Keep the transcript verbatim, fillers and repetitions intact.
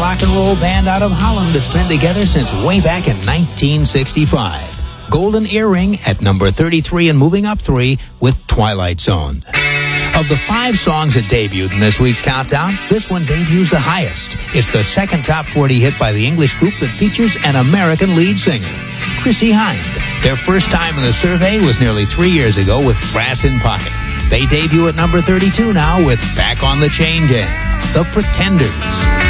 rock and roll band out of Holland that's been together since way back in nineteen sixty-five. Golden Earring at number thirty-three and moving up three with Twilight Zone. Of the five songs that debuted in this week's countdown, this one debuts the highest. It's the second top forty hit by the English group that features an American lead singer, Chrissie Hynde. Their first time in the survey was nearly three years ago with Brass in Pocket. They debut at number thirty-two now with Back on the Chain Gang, The Pretenders.